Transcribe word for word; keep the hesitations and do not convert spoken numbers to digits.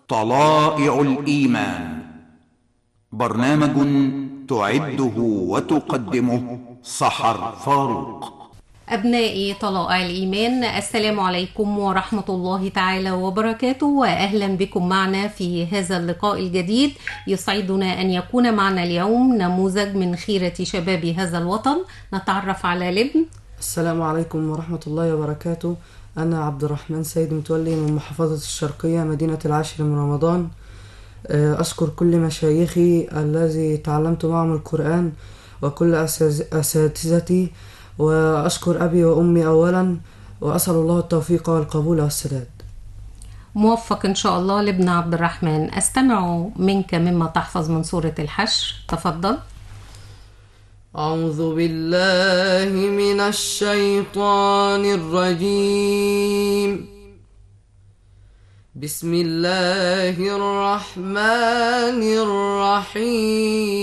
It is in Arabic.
طلائع الإيمان، برنامج تعده وتقدمه سحر فاروق. أبنائي طلائع الإيمان، السلام عليكم ورحمة الله تعالى وبركاته، وأهلا بكم معنا في هذا اللقاء الجديد. يسعدنا أن يكون معنا اليوم نموذج من خيرة شباب هذا الوطن. نتعرف على لبن. السلام عليكم ورحمة الله وبركاته. أنا عبد الرحمن سيد متولي من محافظة الشرقية مدينة العاشر من رمضان. أشكر كل مشايخي الذي تعلمت معهم القرآن وكل أساتذتي، وأشكر أبي وأمي أولا، وأسأل الله التوفيق والقبول والسداد. موفق إن شاء الله. لبن عبد الرحمن، أستمع منك مما تحفظ من سورة الحشر. تفضل. أعوذ بالله من الشيطان الرجيم. بسم الله الرحمن الرحيم.